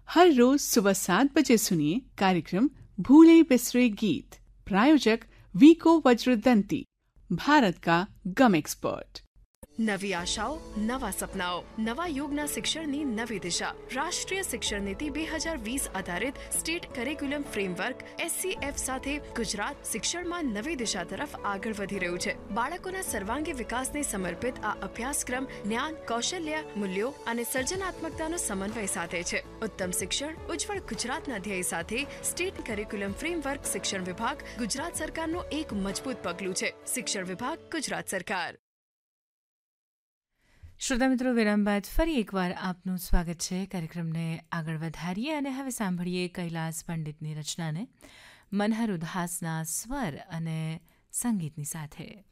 हर रोज सुबह 7 बजे सुनिए कार्यक्रम भूले बिसरे गीत। प्रायोजक वीको वज्रदंती, भारत का गम एक्सपर्ट। નવી આશાઓ, નવા સપનાઓ, નવા યુગના શિક્ષણની નવી દિશા. રાષ્ટ્રીય શિક્ષણ નીતિ 2020 આધારિત સ્ટેટ કરિક્યુલમ ફ્રેમવર્ક SCF સાથે ગુજરાત શિક્ષણમાં નવી દિશા તરફ આગળ વધી રહ્યું છે. બાળકોના સર્વાંગી વિકાસને સમર્પિત આ અભ્યાસક્રમ જ્ઞાન, કૌશલ્ય, મૂલ્યો અને સર્જનાત્મકતાનો સમન્વય સાધે છે. ઉત્તમ શિક્ષણ, ઉજ્જવળ ગુજરાતના ધ્યેય સાથે સ્ટેટ કરિક્યુલમ ફ્રેમવર્ક શિક્ષણ વિભાગ ગુજરાત સરકારનું એક મજબૂત પગલું છે. શિક્ષણ વિભાગ, ગુજરાત સરકાર. શ્રોતા મિત્રો, વિરામ બાદ ફરી એકવાર આપનું સ્વાગત છે. કાર્યક્રમને આગળ વધારીએ અને હવે સાંભળીએ કૈલાસ પંડિતની રચનાને મનહર ઉદાસના સ્વર અને સંગીતની સાથે.